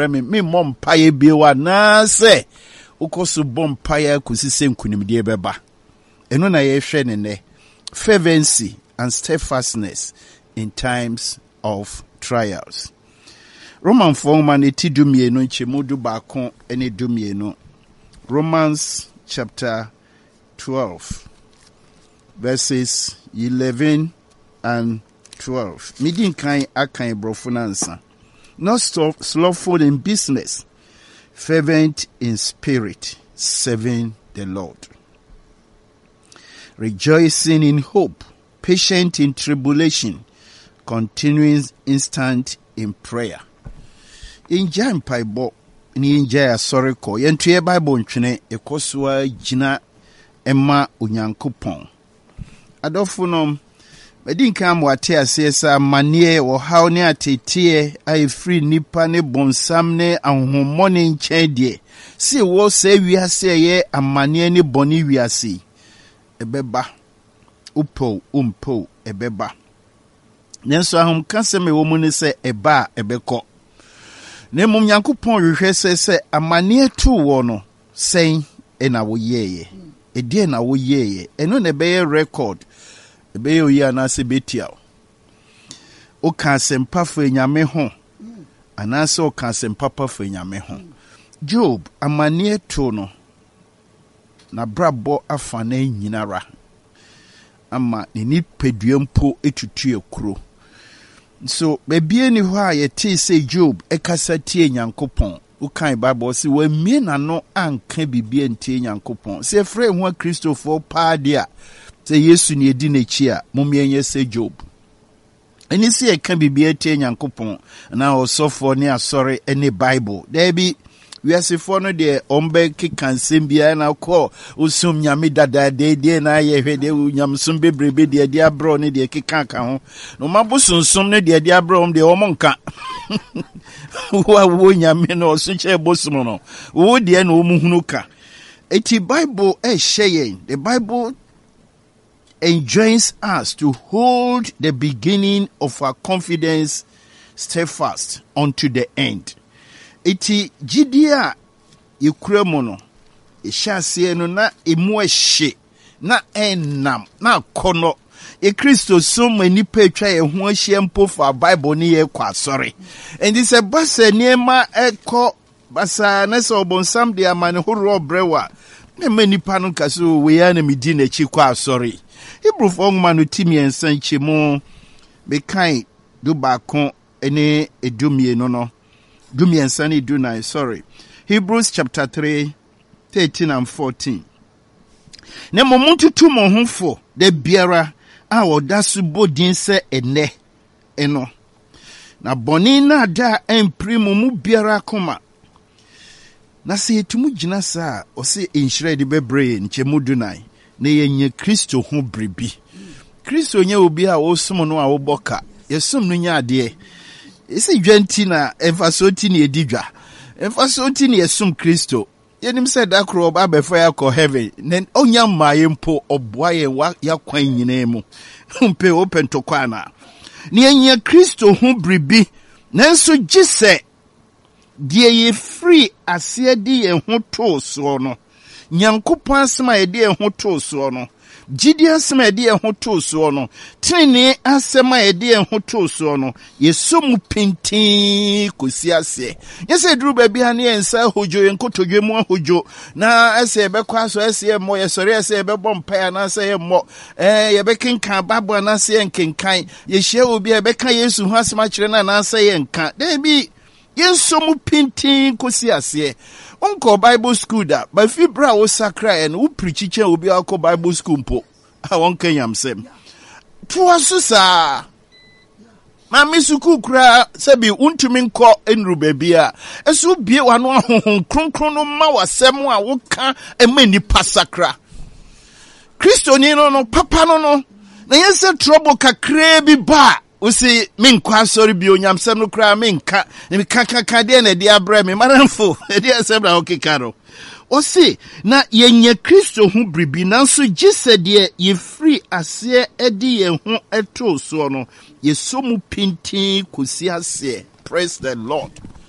me mom paye biwa na se ukosu bom paye kusise nkunimdie beba eno na yehwe ne fervency and steadfastness in times of trials. Roman forman etidumienu nchemudu bakon ene dumienu. Romans chapter 12 verses 11 and 12. Midin kan akan brofunansa. Not slothful in business, fervent in spirit, serving the Lord. Rejoicing in hope, patient in tribulation, continuing instant in prayer. In Jan Paibo, in Jaya Soriko, Yentuye Bible ntwene ekoswa jina Emma Unyankopon. Adofunom medinka mwate asesa manie wo haw ne atetie ai free nipa ne bonsam ne ahomone nkyedie si wo se wiase ye amanie ne boni wiase ebeba upo umpo ebeba nenso ahom kaseme wo mu ne se eba ebekọ ne mum Nyankopon hwehwe se amanie tu wo no sen na wo yeye edie na wo yeye eno ne be record ebe yo ya na se betia o ka sempa fa nyame ho anase o ka sempa pa fa nyame ho. Job amanie to no na brabo afa na nyinara ama ne ni peduampo etutu ekuro. So bebie ni ho a yete se Job ekasa tie Nyankopon o kan Bible se wa mie na no anka bibie ntie Nyankopon se frɛ ho Christopher Padia se Yesu ni edi n'echi a mumienye se Job. Eni se eka bibie tie Nyankopon na osofo ne asore ene Bible. There be we asefo no de ombe kekansem bia na kɔ osum nyame dada de na ye hwede nyamsum bebrebe de abro ne de kekaka ho no mabosonsum ne de abro de omonka wo nyame no osunche bosum no wo de na omuhunu ka. Eti Bible share the Bible enjoins us to hold the beginning of our confidence steadfast unto the end. Iti jidia yikuremu no ehase no na emu ehye na enam na kono e Kristo so mani petwa ye ho ahye mpo fa Bible ni ye kwa sorry and this a basa niema ekọ basa na so obonsam de amane horo brewa me mani panu kaso we ya na medi na chi kwa sorry Hebrew for manu timi ensan chemu be kan do bakon ene edumie no Dumi ensani dunai, sorry. Hebrews chapter 3, 13 and 14. Ne momuntu tu mohunfo, de biara, dasu bodin se eno. Na boni na da emprimu mu biara koma. Na se etumu jina saa, ose inshire di bebre, nchemu dunai, ne yenye Kristo hu bribi. Kristo nye ubi a osumu no a oboka, yesum nunya adie. Isi dwenti na emfasoti ni edidwa. Emfasoti ni esum Kristo. Yenim se da kro oba befa ya ko heaven. Nen onya maye mpo oboaye wa ya kwan nyina mu. Mpe open to kwana. Ni enye Kristo hu bribi. Nanso gise die ye free ase di ye hu to so no. Nyankopon asema ye di ye hu to so no. Jidi asema edi ho to so no tini asema edi ho to so no yesomu pintin kosi ase yese duru ba bia ne ensa hojo yenkotodwe mu hojo na ase ebekọ aso ase mo yesori ase ebebọ mpa na ase mo yebekinka babo na ase yenkenkan yehia obi ebeka Yesu ho asema kire na ase yenka debi yesomu pintin kosi ase Unko Bible school da, but if you bra wo sakra and who preachiche obi akọ Bible school mpo. I won kenyam sem. Tuwa susa. Mami suku kura sebi untumi nkọ enru bebia. Esu bie wano ahohon kronkron no ma wasem a wo ka emani pasakra. Kristo ni no papa no. Na yense trouble kakra bi ba. Usi minkwa sorry bi onyamsem no kra minka ni kaka de na de abra me maramfo de asem na okikaro osi na yenye Kristo hu bribi nanso gise de ye free ase edi ye hu eto so no ye somu pintin kosi ase. Praise the Lord.